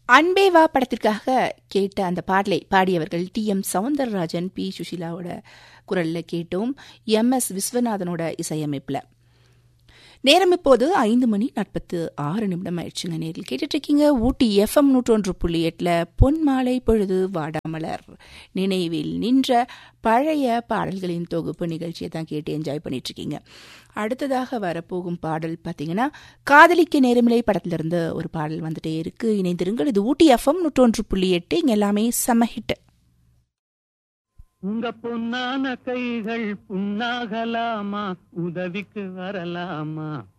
அன்பே வா படத்திற்காக கேட்ட அந்த பாடலை பாடியவர்கள் TM சௌந்தரராஜன், P சுஷீலாவோட குரல்ல கேட்டோம். MS விஸ்வநாதனோட இசையமைப்புல. நேரம் இப்போது 5:46 ஆயிடுச்சுங்க. நேரில் கேட்டுட்டு இருக்கீங்க ஊட்டி FM 101.8 பொன்மாலை பொழுது வாடாமலர். நினைவில் நின்ற பழைய பாடல்களின் தொகுப்பு நிகழ்ச்சியை தான் கேட்டு என்ஜாய் பண்ணிட்டு இருக்கீங்க. அடுத்ததாக வரப்போகும் பாடல் பார்த்தீங்கன்னா, காதலிக்க நேரமில்லை படத்திலிருந்து ஒரு பாடல் வந்துட்டே இருக்கு. இணைந்திருங்கள். இது ஊட்டி FM 101.8. இங்க எல்லாமே செம ஹிட். உங்க பொன்னான கைகள் புண்ணாகலாமா, உதவிக்கு வரலாமா?